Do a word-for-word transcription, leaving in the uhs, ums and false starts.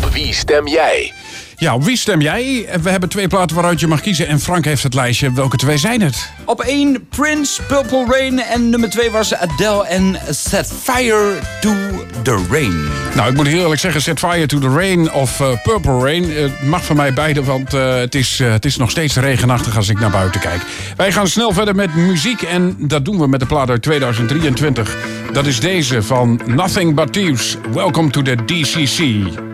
Op wie stem jij? Ja, op wie stem jij? We hebben twee platen waaruit je mag kiezen en Frank heeft het lijstje. Welke twee zijn het? Op één Prince, Purple Rain. En nummer twee was Adele en Set Fire to the Rain. Nou, ik moet heel eerlijk zeggen, Set Fire to the Rain of uh, Purple Rain. Het uh, mag van mij beide, want uh, het, is, uh, het is nog steeds regenachtig als ik naar buiten kijk. Wij gaan snel verder met muziek en dat doen we met de plaat uit tweeduizend drieëntwintig. Dat is deze van Nothing But Thieves. Welcome to the D C C.